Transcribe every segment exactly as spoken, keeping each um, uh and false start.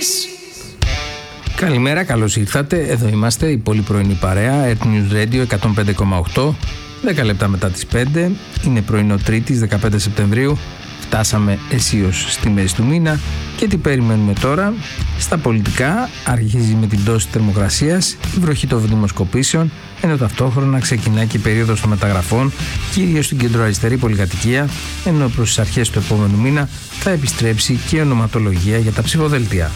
News. Καλημέρα, καλώς ήρθατε. Εδώ είμαστε, η πολύ πρωινή παρέα, Earth News Radio εκατόν πέντε κόμμα οκτώ, δέκα λεπτά μετά τις πέντε. Είναι πρωινό Τρίτης, δεκαπέντε Σεπτεμβρίου. Φτάσαμε αισίως στη μέση του μήνα. Και τι περιμένουμε τώρα? Στα πολιτικά αρχίζει με την πτώση θερμοκρασίας, η βροχή των δημοσκοπήσεων, ενώ ταυτόχρονα ξεκινάει και η περίοδος των μεταγραφών, κυρίως στην κεντροαριστερή πολυκατοικία, ενώ προς τις αρχές του επόμενου μήνα θα επιστρέψει και η ονοματολογία για τα ψηφοδέλτια.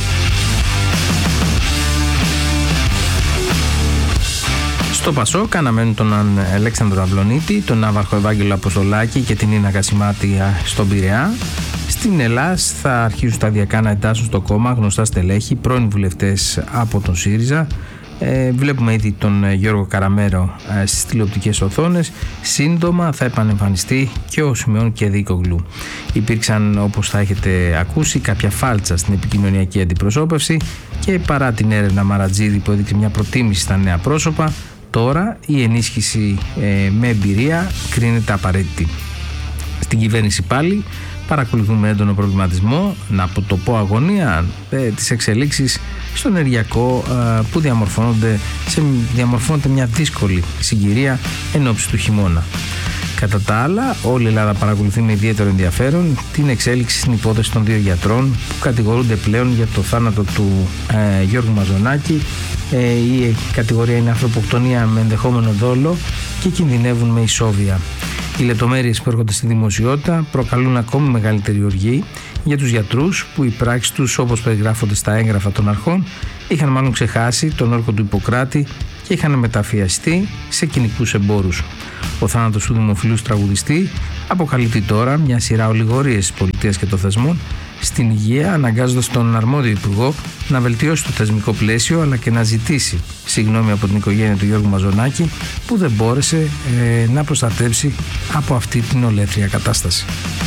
Στο Πασόκ αναμένουν τον Αλέξανδρο Αυλονίτη, τον Ναύαρχο Ευάγγελο Αποστολάκη και την Ίνα Κασιμάτη στον Πειραιά. Στην Ελλάς θα αρχίσουν σταδιακά να εντάσσουν στο κόμμα γνωστά στελέχη, πρώην βουλευτές από τον ΣΥΡΙΖΑ. Ε, βλέπουμε ήδη τον Γιώργο Καραμέρο ε, στις τηλεοπτικές οθόνες. Σύντομα θα επανεμφανιστεί και ο Σιμεών Κεδίκογλου. Υπήρξαν, όπως θα έχετε ακούσει, κάποια φάλτσα στην επικοινωνιακή αντιπροσώπευση και παρά την έρευνα Μαρατζίδη που έδειξε μια προτίμηση στα νέα πρόσωπα, τώρα η ενίσχυση ε, με εμπειρία κρίνεται απαραίτητη. Στην κυβέρνηση πάλι παρακολουθούμε έντονο προβληματισμό, να το πω αγωνία, ε, τις εξελίξεις στο ενεργειακό ε, που διαμορφώνονται, σε, διαμορφώνεται μια δύσκολη συγκυρία εν ώψη του χειμώνα. Κατά τα άλλα, όλη η Ελλάδα παρακολουθεί με ιδιαίτερο ενδιαφέρον την εξέλιξη στην υπόθεση των δύο γιατρών που κατηγορούνται πλέον για το θάνατο του ε, Γιώργου Μαζονάκη. Ε, η κατηγορία είναι ανθρωποκτονία με ενδεχόμενο δόλο και κινδυνεύουν με ισόβια. Οι λεπτομέρειες που έρχονται στη δημοσιότητα προκαλούν ακόμη μεγαλύτερη οργή για τους γιατρούς που οι πράξεις τους, όπως περιγράφονται στα έγγραφα των αρχών, είχαν μάλλον ξεχάσει τον όρκο του Ιπποκράτη και είχαν μεταφιαστεί σε κοινικούς εμπόρους. Ο θάνατος του δημοφιλούς τραγουδιστή αποκαλύπτει τώρα μια σειρά ολιγορίες της πολιτείας και των θεσμών στην υγεία, αναγκάζοντας τον αρμόδιο υπουργό να βελτιώσει το θεσμικό πλαίσιο αλλά και να ζητήσει συγγνώμη από την οικογένεια του Γιώργου Μαζονάκη που δεν μπόρεσε ε, να προστατεύσει από αυτή την ολέθρια κατάσταση.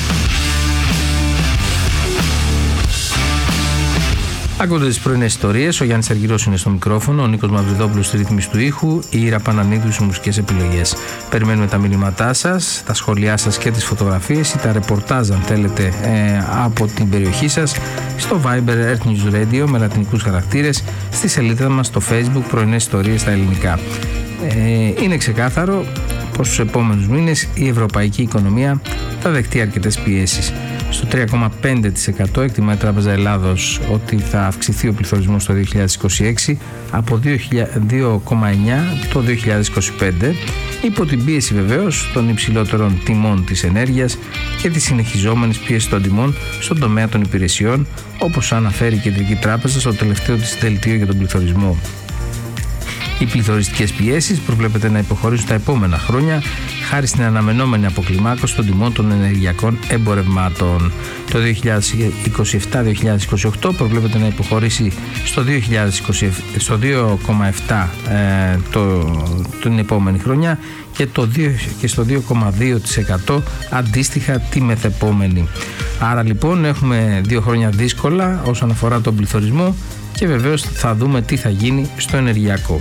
Ακούτε τις πρωινές ιστορίες, ο Γιάννης Αργυρός είναι στο μικρόφωνο, ο Νίκος Μαυριδόπουλος στη ρύθμιση του ήχου, η Ήρα Πανανίδου στις μουσικές επιλογές. Περιμένουμε τα μηνύματά σας, τα σχόλιά σας και τις φωτογραφίες ή τα ρεπορτάζ αν θέλετε ε, από την περιοχή σας στο Viber Earth News Radio με λατινικούς χαρακτήρες, στη σελίδα μας στο Facebook πρωινές ιστορίες στα ελληνικά. Ε, είναι ξεκάθαρο πως στους επόμενους μήνες η ευρωπαϊκή οικονομία θα δεχτεί αρκετές πιέσεις. Στο τρία κόμμα πέντε τοις εκατό εκτιμάει η Τράπεζα Ελλάδος ότι θα αυξηθεί ο πληθωρισμός το δύο χιλιάδες είκοσι έξι από δύο κόμμα εννιά τοις εκατό το δύο χιλιάδες είκοσι πέντε, υπό την πίεση βεβαίως των υψηλότερων τιμών της ενέργειας και της συνεχιζόμενης πίεσης των τιμών στον τομέα των υπηρεσιών, όπως αναφέρει η Κεντρική Τράπεζα στο τελευταίο της δελτίο για τον πληθωρισμό. Οι πληθωριστικές πιέσεις προβλέπεται να υποχωρήσουν τα επόμενα χρόνια χάρη στην αναμενόμενη αποκλιμάκωση των τιμών των ενεργειακών εμπορευμάτων. Το δύο χιλιάδες είκοσι επτά δύο χιλιάδες είκοσι οκτώ προβλέπεται να υποχωρήσει στο δύο χιλιάδες είκοσι, στο δύο κόμμα επτά ε, το, την επόμενη χρονιά και, το δύο, και στο δύο κόμμα δύο τοις εκατό αντίστοιχα τη μεθεπόμενη. Άρα λοιπόν έχουμε δύο χρόνια δύσκολα όσον αφορά τον πληθωρισμό και βεβαίως θα δούμε τι θα γίνει στο ενεργειακό.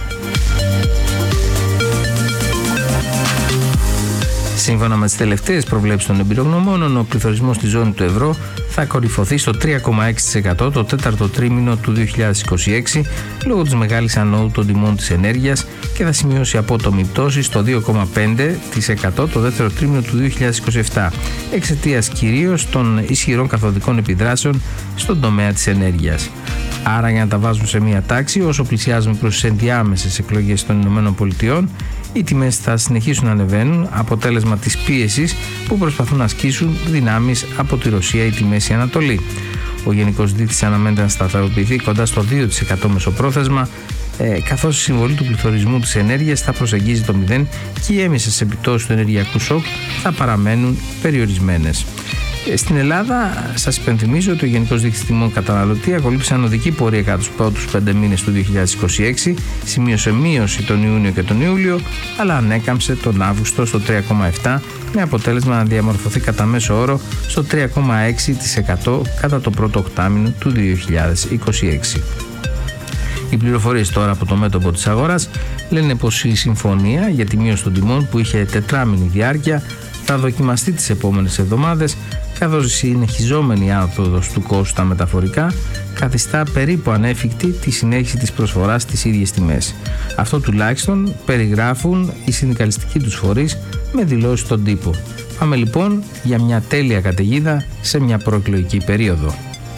Σύμφωνα με τις τελευταίες προβλέψεις των εμπειρογνωμόνων, ο πληθωρισμός στη ζώνη του ευρώ θα κορυφωθεί στο τρία κόμμα έξι τοις εκατό το τέταρτο τρίμηνο του δύο χιλιάδες είκοσι έξι λόγω της μεγάλης ανόδου των τιμών της ενέργειας και θα σημειώσει απότομη πτώση στο δύο κόμμα πέντε τοις εκατό το δεύτερο τρίμηνο του δύο χιλιάδες είκοσι επτά εξαιτίας κυρίως των ισχυρών καθοδικών επιδράσεων στον τομέα της ενέργειας. Άρα, για να τα βάζουμε σε μία τάξη, όσο πλησιάζουμε προς τις ενδιάμεσες εκλογές των ΗΠΑ, οι τιμές θα συνεχίσουν να ανεβαίνουν, αποτέλεσμα της πίεσης που προσπαθούν να ασκήσουν δυνάμεις από τη Ρωσία ή τη Μέση Ανατολή. Ο γενικός δείκτης αναμένεται να σταθεροποιηθεί κοντά στο δύο τοις εκατό μεσοπρόθεσμα, ε, καθώς η συμβολή του πληθωρισμού της ενέργειας θα προσεγγίζει το μηδέν και οι έμεσες επιπτώσεις του ενεργειακού σοκ θα παραμένουν περιορισμένες. Στην Ελλάδα, σας υπενθυμίζω ότι ο Γενικός Δείκτης Τιμών Καταναλωτή ακολούθησε ανωδική πορεία κατά τους πρώτους πέντε μήνες του δύο χιλιάδες είκοσι έξι, σημείωσε μείωση τον Ιούνιο και τον Ιούλιο, αλλά ανέκαμψε τον Αύγουστο στο τρία κόμμα επτά, με αποτέλεσμα να διαμορφωθεί κατά μέσο όρο στο τρία κόμμα έξι τοις εκατό κατά το πρώτο οκτάμηνο του δύο χιλιάδες είκοσι έξι. Οι πληροφορίες τώρα από το μέτωπο της αγοράς λένε πως η συμφωνία για τη μείωση των τιμών που είχε τετράμηνη διάρκεια θα δοκιμαστεί τις επόμενες εβδομάδες, καθώς η συνεχιζόμενη άνοδος του κόστου στα μεταφορικά καθιστά περίπου ανέφικτη τη συνέχιση της προσφοράς στις ίδιες τιμές. Αυτό τουλάχιστον περιγράφουν οι συνδικαλιστικοί τους φορείς με δηλώσεις στον τύπο. Πάμε λοιπόν για μια τέλεια καταιγίδα σε μια προεκλογική περίοδο.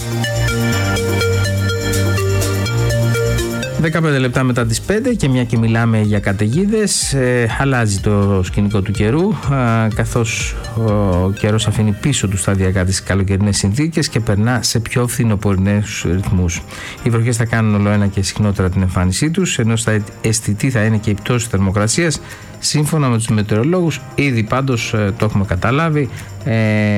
δεκαπέντε λεπτά μετά τις πέντε και μια και μιλάμε για καταιγίδες, ε, αλλάζει το σκηνικό του καιρού, ε, καθώς ο καιρός αφήνει πίσω του σταδιακά τις καλοκαιρινές συνθήκες και περνά σε πιο φθινοπορεινούς ρυθμούς. Οι βροχές θα κάνουν όλο ένα και συχνότερα την εμφάνισή τους, ενώ στα αισθητή θα είναι και η πτώση θερμοκρασίας. Σύμφωνα με τους μετεωρολόγους, ήδη πάντως ε, το έχουμε καταλάβει, ε,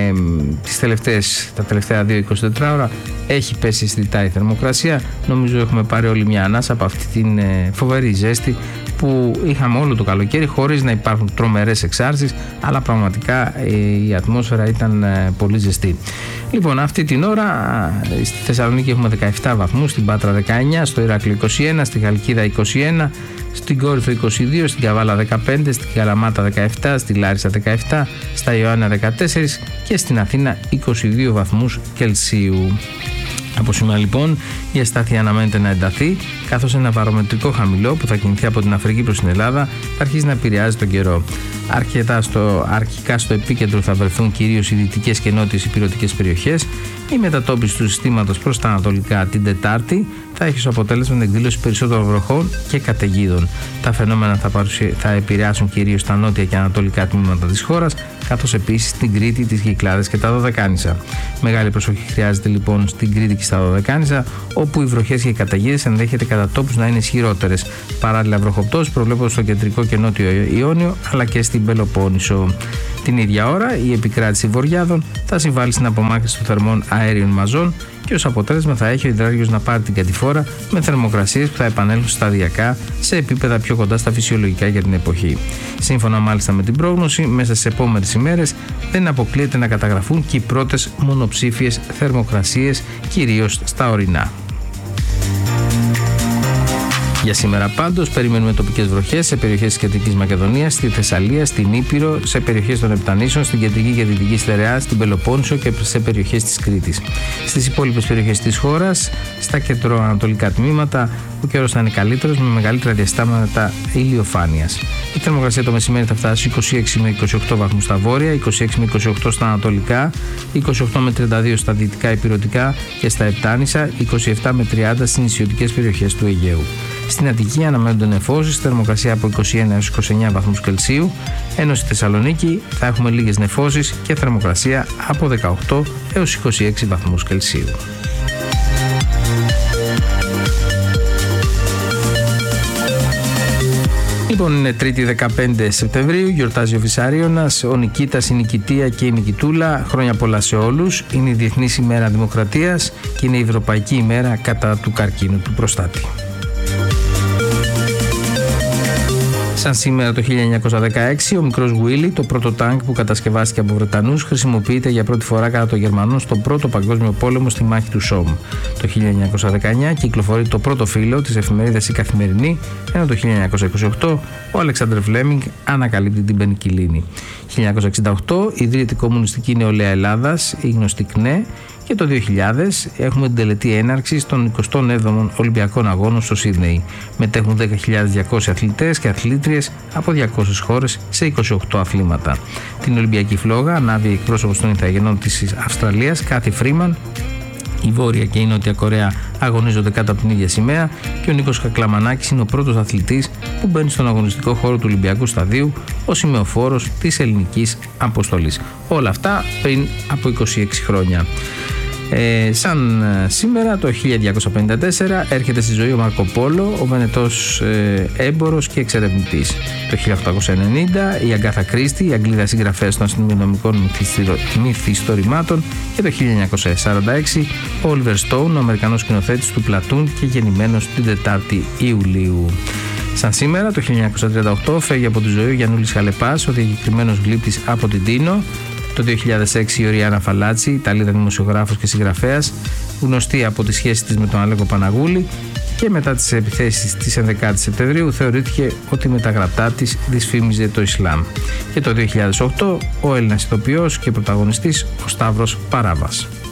τις τελευταίες, τα τελευταία δύο με είκοσι τέσσερις ώρα έχει πέσει αισθητά η θερμοκρασία. Νομίζω έχουμε πάρει όλη μια ανάσα από αυτή την ε, φοβερή ζέστη που είχαμε όλο το καλοκαίρι, χωρίς να υπάρχουν τρομερές εξάρσεις, αλλά πραγματικά ε, η ατμόσφαιρα ήταν ε, πολύ ζεστή. Λοιπόν, αυτή την ώρα στη Θεσσαλονίκη έχουμε δεκαεπτά βαθμούς, στην Πάτρα δεκαεννιά, στο Ηράκλειο είκοσι ένα, στη Χαλκίδα είκοσι ένα, στην Κόρινθο είκοσι δύο, στην Καβάλα δεκαπέντε, στην Καλαμάτα δεκαεπτά, στη Λάρισα δεκαεπτά, στα Ιωάννα δεκατέσσερα και στην Αθήνα είκοσι δύο βαθμούς Κελσίου. Από σήμερα λοιπόν η αστάθεια αναμένεται να ενταθεί, καθώς ένα βαρομετρικό χαμηλό που θα κινηθεί από την Αφρική προς την Ελλάδα θα αρχίσει να επηρεάζει τον καιρό. Αρκετά στο, αρχικά στο επίκεντρο θα βρεθούν κυρίως οι δυτικές και νότιες ηπειρωτικές περιοχές. Η μετατόπιση του συστήματος προς τα ανατολικά την Τετάρτη θα έχει ως αποτέλεσμα την εκδήλωση περισσότερων βροχών και καταιγίδων. Τα φαινόμενα θα, παρουσια... θα επηρεάσουν κυρίως τα νότια και ανατολικά τμήματα της χώρας, καθώς επίσης την Κρήτη, τις Κυκλάδες και τα Δωδεκάνησα. Μεγάλη προσοχή χρειάζεται λοιπόν στην Κρήτη και στα Δωδεκάνησα, όπου οι βροχές και οι καταιγίδες ενδέχεται κατά τόπους να είναι ισχυρότερες. Παράλληλα, βροχοπτώσεις προβλέπονται στο κεντρικό και νότιο Ιόνιο αλλά και στην Πελοπόννησο. Την ίδια ώρα, η επικράτηση βορειάδων θα συμβάλλει στην απομάκρυνση των θερμών αέριων μαζών και ως αποτέλεσμα θα έχει ο υδράργυρος να πάρει την κατηφόρα με θερμοκρασίες που θα επανέλθουν σταδιακά σε επίπεδα πιο κοντά στα φυσιολογικά για την εποχή. Σύμφωνα μάλιστα με την πρόγνωση, μέσα στις επόμενες ημέρες δεν αποκλείεται να καταγραφούν και οι πρώτες μονοψήφιες θερμοκρασίες, κυρίως στα ορεινά. Για σήμερα πάντως περιμένουμε τοπικές βροχές σε περιοχές της Κεντρικής Μακεδονίας, στη Θεσσαλία, στην Ήπειρο, σε περιοχές των Επτανήσων, στην Κεντρική και Δυτική Στερεά, στην Πελοπόννησο και σε περιοχές της Κρήτης. Στις υπόλοιπες περιοχές της χώρας, στα κεντροανατολικά τμήματα, ο καιρός θα είναι καλύτερος με μεγαλύτερα διαστάματα ηλιοφάνειας. Η θερμοκρασία το μεσημέρι θα φτάσει είκοσι έξι με είκοσι οκτώ βαθμούς στα βόρεια, είκοσι έξι με είκοσι οκτώ στα ανατολικά, είκοσι οκτώ με τριάντα δύο στα δυτικά ηπειρωτικά και στα Επτάνησα, είκοσι επτά με τριάντα στις νησιωτικές περιοχές του Αιγαίου. Στην Αττική αναμένονται νεφώσεις, θερμοκρασία από είκοσι ένα έως είκοσι εννιά βαθμούς Κελσίου, ενώ στη Θεσσαλονίκη θα έχουμε λίγες νεφώσεις και θερμοκρασία από δεκαοκτώ έως είκοσι έξι βαθμούς Κελσίου. Λοιπόν, είναι Τρίτη δεκαπέντε Σεπτεμβρίου, γιορτάζει ο Βυσσαρίωνας, ο Νικήτας, η Νικητία και η Νικητούλα. Χρόνια πολλά σε όλους. Είναι η Διεθνής ημέρα Δημοκρατίας και είναι η Ευρωπαϊκή ημέρα κατά του καρκίνου του προστάτη. Σαν σήμερα το χίλια εννιακόσια δεκαέξι, ο μικρός Willy, το πρώτο τάγκ που κατασκευάστηκε από Βρετανούς, χρησιμοποιείται για πρώτη φορά κατά των Γερμανών στον Πρώτο Παγκόσμιο Πόλεμο στη μάχη του Σόμ. Το χίλια εννιακόσια δεκαεννιά κυκλοφορεί το πρώτο φύλλο της εφημερίδας Η Καθημερινή, ενώ το χίλια εννιακόσια είκοσι οκτώ ο Αλεξάνδρ Φλέμινγκ ανακαλύπτει την πενικυλίνη. χίλια εννιακόσια εξήντα οκτώ ιδρύεται η Κομμουνιστική Νεολαία Ελλάδας, η γνωστή ΚΝΕ, και το δύο χιλιάδες έχουμε την τελετή έναρξης των εικοστών έβδομων Ολυμπιακών Αγώνων στο Σίδνεϊ. Μετέχουν δέκα χιλιάδες διακόσιοι αθλητές και αθλήτριες από διακόσιες χώρες σε είκοσι οκτώ αθλήματα. Την Ολυμπιακή φλόγα ανάβει εκπρόσωπος των Ιθαγενών της Αυστραλίας, Κάθι Φρίμαν. Η Βόρεια και η Νότια Κορέα αγωνίζονται κάτω από την ίδια σημαία και ο Νίκος Κακλαμανάκης είναι ο πρώτος αθλητής που μπαίνει στον αγωνιστικό χώρο του Ολυμπιακού Σταδίου ως σημεοφόρος της ελληνικής αποστολής. Όλα αυτά πριν από είκοσι έξι χρόνια. Ε, σαν σήμερα το χίλια διακόσια πενήντα τέσσερα έρχεται στη ζωή ο Μάρκο Πόλο, ο Βενετός ε, έμπορος και εξερευνητής. Το χίλια οκτακόσια ενενήντα η Αγκάθα Κρίστη, η Αγγλίδα συγγραφέας των αστυνομικών μυθιστορημάτων, και το χίλια εννιακόσια σαράντα έξι ο Όλιβερ Στόουν, ο Αμερικανός σκηνοθέτης του Πλατούν και γεννημένος την τετάρτη Ιουλίου. Σαν σήμερα το χίλια εννιακόσια τριάντα οκτώ φεύγει από τη ζωή ο Γιαννούλης Χαλεπάς, ο διακεκριμένος γλύπτης από την Τίνο. Το δύο χιλιάδες έξι η Οριάννα Φαλάτσι, Ιταλίδα δημοσιογράφος και συγγραφέας, γνωστή από τη σχέση της με τον Αλέκο Παναγούλη, και μετά τις επιθέσεις της ενδεκάτης Σεπτεμβρίου θεωρήθηκε ότι με τα γραπτά της δυσφήμιζε το Ισλάμ. Και το δύο χιλιάδες οκτώ ο Έλληνας ηθοποιός και πρωταγωνιστής ο Σταύρος Παράβας.